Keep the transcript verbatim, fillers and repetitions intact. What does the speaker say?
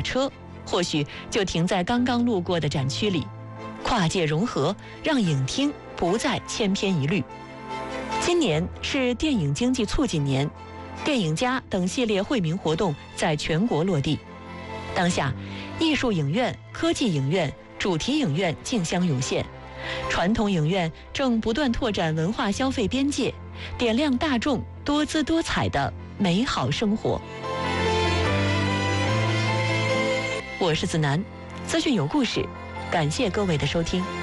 打车，或许就停在刚刚路过的展区里。跨界融合，让影厅不再千篇一律。今年是电影经济促进年，电影家等系列惠民活动在全国落地。当下，艺术影院、科技影院、主题影院竞相涌现，传统影院正不断拓展文化消费边界，点亮大众多姿多彩的美好生活。我是子楠，资讯有故事，感谢各位的收听。